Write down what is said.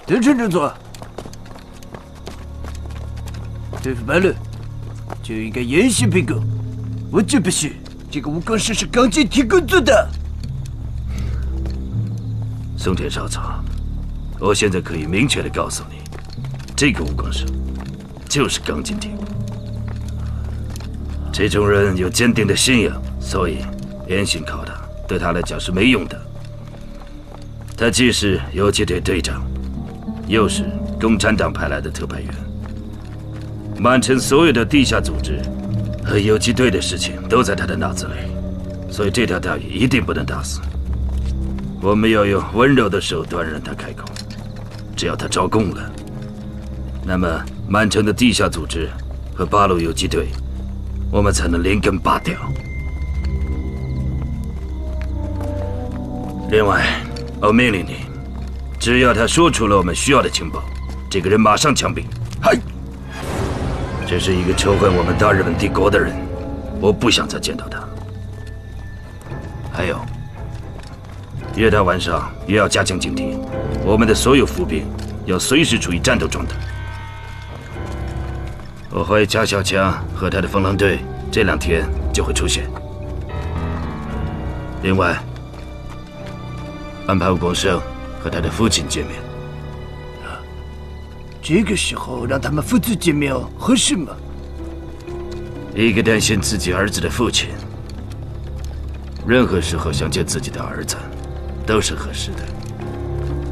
得逞振作。对付白人就应该严刑逼供，完全不许。这个蜈蚣石是钢筋铁工做的。 松田少佐，我现在可以明确的告诉你，这个蜈蚣石就是钢筋铁骨。这种人有坚定的信仰，所以严刑拷打对他来讲是没用的。他既是游击队队长，又是共产党派来的特派员。满城所有的地下组织和游击队的事情都在他的脑子里，所以这条大鱼一定不能打死。我们要用温柔的手段让他开口，只要他招供了，那么满城的地下组织和八路游击队，我们才能连根拔掉。另外，我命令你，只要他说出了我们需要的情报，这个人马上枪毙。嗨！这是一个仇恨我们大日本帝国的人，我不想再见到他。还有，越到晚上越要加强警惕，我们的所有伏兵要随时处于战斗状态。我怀疑加小强和他的风狼队这2天就会出现。另外，安排武功生和他的父亲见面。 这个时候让他们父子见面合适吗？ 一个担心自己儿子的父亲，任何时候想见自己的儿子，都是合适的。